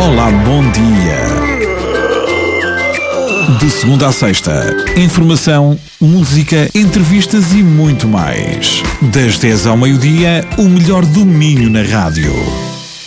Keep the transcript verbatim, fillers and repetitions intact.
Olá, bom dia. De segunda à sexta, informação, música, entrevistas e muito mais. Das dez ao meio-dia, o melhor do Minho na rádio.